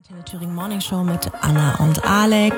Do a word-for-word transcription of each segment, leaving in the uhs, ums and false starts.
Die Thüringen Morning Show mit Anna und Alex.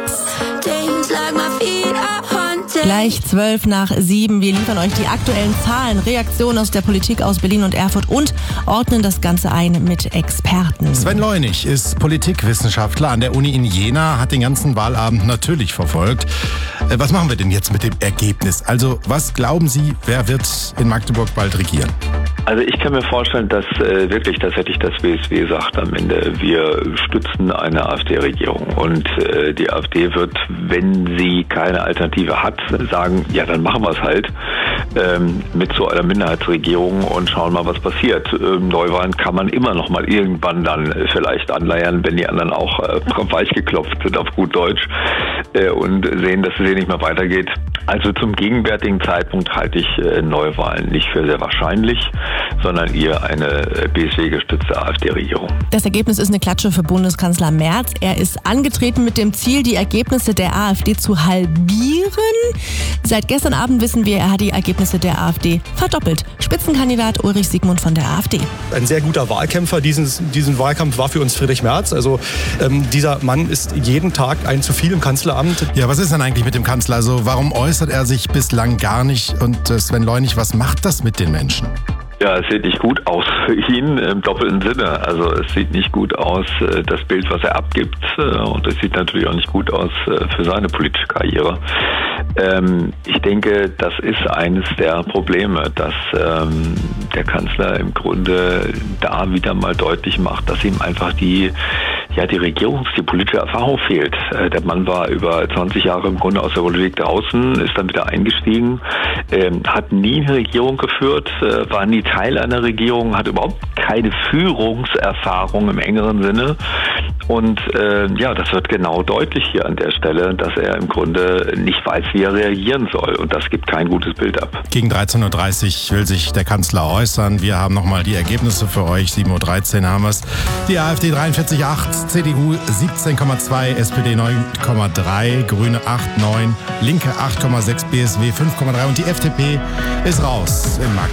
Gleich zwölf nach sieben. Wir liefern euch die aktuellen Zahlen, Reaktionen aus der Politik aus Berlin und Erfurt und ordnen das Ganze ein mit Experten. Sven Leunig ist Politikwissenschaftler an der Uni in Jena, hat den ganzen Wahlabend natürlich verfolgt. Was machen wir denn jetzt mit dem Ergebnis? Also, was glauben Sie, wer wird in Magdeburg bald regieren? Also ich kann mir vorstellen, dass äh, wirklich tatsächlich das B S W sagt am Ende, wir stützen eine AfD-Regierung. Und äh, die AfD wird, wenn sie keine Alternative hat, sagen, ja, dann machen wir es halt ähm, mit so einer Minderheitsregierung und schauen mal, was passiert. Ähm, Neuwahlen kann man immer noch mal irgendwann dann äh, vielleicht anleiern, wenn die anderen auch äh, weichgeklopft sind auf gut Deutsch äh, und sehen, dass es hier nicht mehr weitergeht. Also zum gegenwärtigen Zeitpunkt halte ich äh, Neuwahlen nicht für sehr wahrscheinlich, sondern eher eine B S W-gestützte AfD-Regierung. Das Ergebnis ist eine Klatsche für Bundeskanzler Merz. Er ist angetreten mit dem Ziel, die Ergebnisse der AfD zu halbieren. Seit gestern Abend wissen wir, er hat die Ergebnisse der AfD verdoppelt. Spitzenkandidat Ulrich Siegmund von der AfD. Ein sehr guter Wahlkämpfer. Diesen, diesen Wahlkampf war für uns Friedrich Merz. Also ähm, dieser Mann ist jeden Tag ein zu viel im Kanzleramt. Ja, was ist denn eigentlich mit dem Kanzler? Also warum äußert er sich bislang gar nicht? Und äh, Sven Leunig, was macht das mit den Menschen? Ja, es sieht nicht gut aus für ihn im doppelten Sinne. Also es sieht nicht gut aus, das Bild, was er abgibt. Und es sieht natürlich auch nicht gut aus für seine politische Karriere. Ich denke, das ist eines der Probleme, dass der Kanzler im Grunde da wieder mal deutlich macht, dass ihm einfach die ja, die Regierungs-, die politische Erfahrung fehlt. Der Mann war über zwanzig Jahre im Grunde aus der Politik draußen, ist dann wieder eingestiegen, ähm, hat nie eine Regierung geführt, äh, war nie Teil einer Regierung, hat überhaupt keine Führungserfahrung im engeren Sinne. Und äh, ja, das wird genau deutlich hier an der Stelle, dass er im Grunde nicht weiß, wie er reagieren soll. Und das gibt kein gutes Bild ab. Gegen dreizehn Uhr dreißig will sich der Kanzler äußern. Wir haben nochmal die Ergebnisse für euch. sieben Uhr dreizehn haben wir es. Die AfD dreiundvierzig Komma acht, C D U siebzehn Komma zwei, S P D neun Komma drei, Grüne acht Komma neun, Linke acht Komma sechs, B S W fünf Komma drei und die F D P ist raus im Markt.